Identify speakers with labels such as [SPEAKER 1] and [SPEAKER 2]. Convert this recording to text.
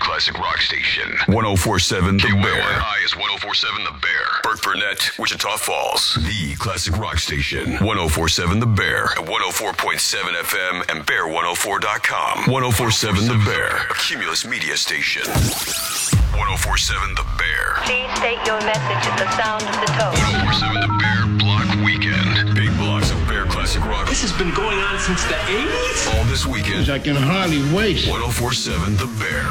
[SPEAKER 1] classic rock station. 104.7 The Bear.
[SPEAKER 2] KYYI is 104.7 The Bear.
[SPEAKER 1] Berth Burnett, Wichita Falls. The classic rock station. 104.7 The Bear. At 104.7 FM and Bear104.com. 104.7 The Bear. A Cumulus media station. 104.7 The Bear.
[SPEAKER 3] Please state your message at the sound of the tone.
[SPEAKER 2] 104.7 The Bear Block Weekend.
[SPEAKER 1] Big blocks of Bear classic rock.
[SPEAKER 4] This has been going on since the 80s?
[SPEAKER 1] All this weekend.
[SPEAKER 5] I can hardly wait.
[SPEAKER 1] 104.7 The Bear.